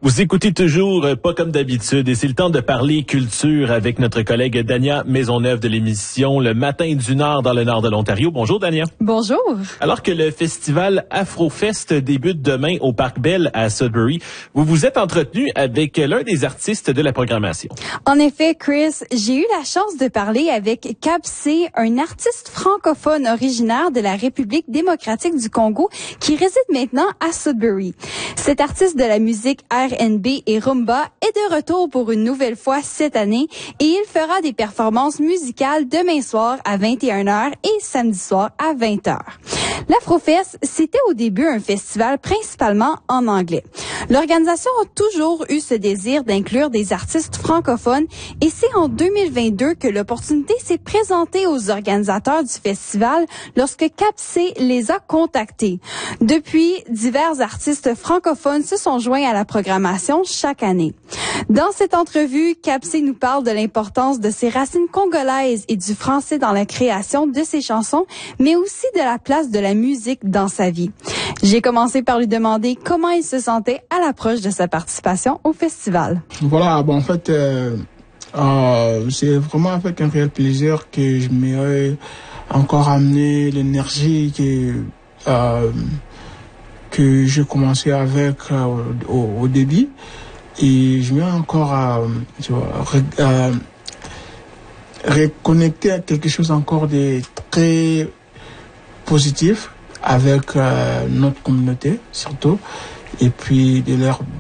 Vous écoutez toujours Pas comme d'habitude et c'est le temps de parler culture avec notre collègue Dania Maisonneuve de l'émission Le Matin du Nord dans le nord de l'Ontario. Bonjour Dania. Bonjour. Alors que le festival Afrofest débute demain au Parc Bell à Sudbury, vous vous êtes entretenu avec l'un des artistes de la programmation. En effet, Chris, j'ai eu la chance de parler avec Kapsé, un artiste francophone originaire de la République démocratique du Congo qui réside maintenant à Sudbury. Cet artiste de la musique R&B et rumba est de retour pour une nouvelle fois cette année et il fera des performances musicales demain soir à 21h et samedi soir à 20h. L'Afrofest, c'était au début un festival principalement en anglais. L'organisation a toujours eu ce désir d'inclure des artistes francophones et c'est en 2022 que l'opportunité s'est présentée aux organisateurs du festival lorsque Kapsé les a contactés. Depuis, divers artistes francophones se sont joints à la programmation chaque année. Dans cette entrevue, Kapsé nous parle de l'importance de ses racines congolaises et du français dans la création de ses chansons, mais aussi de la place de la musique dans sa vie. J'ai commencé par lui demander comment il se sentait à l'approche de sa participation au festival. Voilà, en fait, c'est vraiment avec un réel plaisir que je m'ai encore amené l'énergie que j'ai commencé avec au début. Et je viens encore reconnecter à quelque chose encore de très positif avec notre communauté surtout, et puis de leur